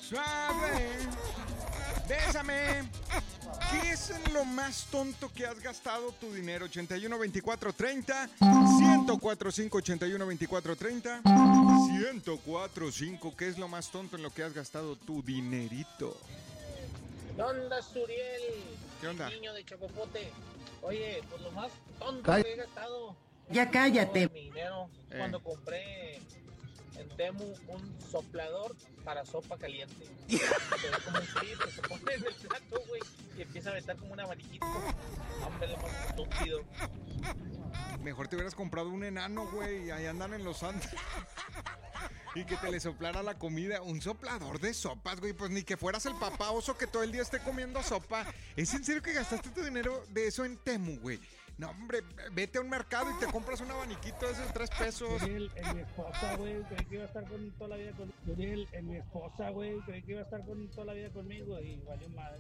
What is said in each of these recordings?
Suave. Bésame. ¿Qué es lo más tonto que has gastado tu dinero? 81 24 30 104 5 81 24 30 104 5. ¿Qué es lo más tonto en lo que has gastado tu dinerito? ¿Qué onda, Suriel? ¿Qué onda? Niño de Chapopote. Oye, pues lo más tonto que he gastado. Ya cállate. Mi dinero cuando compré en Temu un soplador para sopa caliente. Se ve como un clip que se pone en el plato, güey, y empieza a aventar como un abaniquito. Hombre, lo más estúpido. Mejor te hubieras comprado un enano, güey, y ahí andan en los Andes. Y que te le soplara la comida. Un soplador de sopas, güey. Pues ni que fueras el papá oso que todo el día esté comiendo sopa. ¿Es en serio que gastaste tu dinero de eso en Temu, güey? No, hombre, vete a un mercado y te compras un abaniquito de esos 3 pesos. Uriel, en mi esposa, güey, creí que iba a estar con toda la vida conmigo. Uriel, en mi esposa, güey, creí que iba a estar con toda la vida conmigo y valió madre.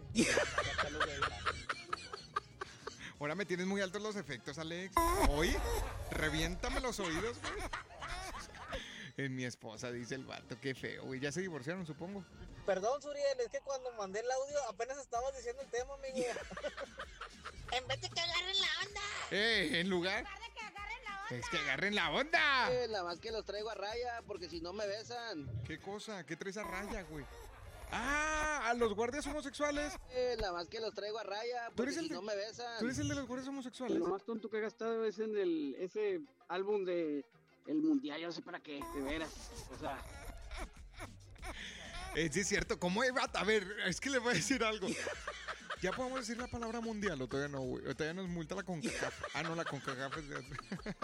Ahora me tienes muy altos los efectos, Alex. Hoy, reviéntame los oídos, güey. En mi esposa, dice el vato, qué feo, güey. Ya se divorciaron, supongo. Perdón, Suriel, es que cuando mandé el audio apenas estabas diciendo el tema, amigo. En vez de que agarren la onda. En lugar. De que agarren la onda. Es que agarren la onda. Nada más que los traigo a raya, porque si no me besan. ¿Qué cosa? ¿Qué traes a raya, güey? Ah, a los guardias homosexuales. Nada más que los traigo a raya, porque si no me besan. ¿Tú eres el de los guardias homosexuales? Lo más tonto que he gastado es en ese álbum de el mundial, yo no sé para qué, de veras. O sea. Sí, es cierto. ¿Cómo iba? A ver, es que le voy a decir algo. ¿Ya podemos decir la palabra mundial o todavía no, güey? ¿O todavía nos multa la CONCACAF? Ah, no, la CONCACAF es de otro.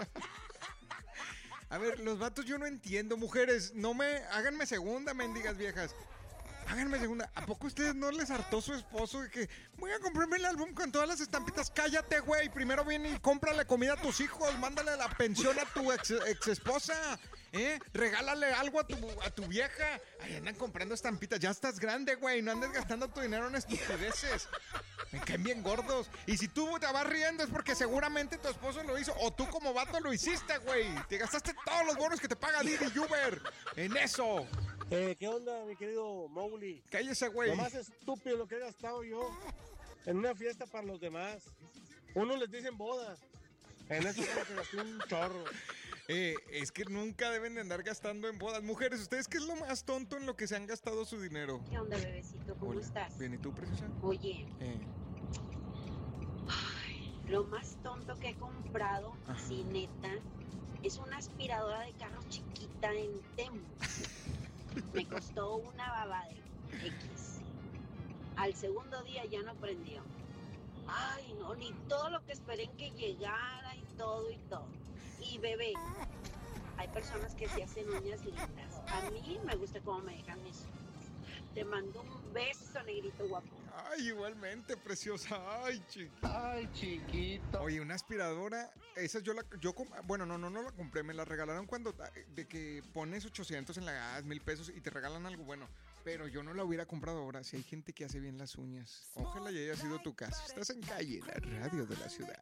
A ver, los vatos yo no entiendo. Mujeres, no me... Háganme segunda, mendigas viejas. Háganme segunda. ¿A poco a ustedes no les hartó su esposo de que voy a comprarme el álbum con todas las estampitas? Cállate, güey. Primero viene y cómprale comida a tus hijos. Mándale la pensión a tu ex esposa. Regálale algo a tu vieja. Ahí andan comprando estampitas. Ya estás grande, güey. No andes gastando tu dinero en estupideces. Me caen bien gordos. Y si tú te vas riendo es porque seguramente tu esposo lo hizo. O tú como vato lo hiciste, güey. Te gastaste todos los bonos que te paga Didi y Uber en eso. ¿Qué onda, mi querido Mowgli? Cállese, güey. Lo más estúpido lo que he gastado yo en una fiesta para los demás. Unos les dicen boda. En eso creo que gasté un chorro. Es que nunca deben de andar gastando en bodas. Mujeres, ¿ustedes qué es lo más tonto en lo que se han gastado su dinero? ¿Qué onda, bebecito? ¿Cómo estás? Bien, ¿y tú, preciosa? Oye, lo más tonto que he comprado, así neta, es una aspiradora de carros chiquita en Temu. Me costó una baba de X. Al segundo día ya no prendió. Ay, no, ni todo lo que esperé en que llegara y todo. Y bebé, hay personas que se hacen uñas lindas. A mí me gusta cómo me dejan eso. Te mando un beso, negrito guapo. Ay, igualmente, preciosa. Ay, chiquita. Ay, chiquito. Oye, una aspiradora, esa bueno, no la compré, me la regalaron cuando, de que pones 800 en la gas, 1,000 pesos y te regalan algo bueno. Pero yo no la hubiera comprado ahora, si hay gente que hace bien las uñas. Ojalá ya haya sido tu caso. Estás en Calle, la radio de la ciudad.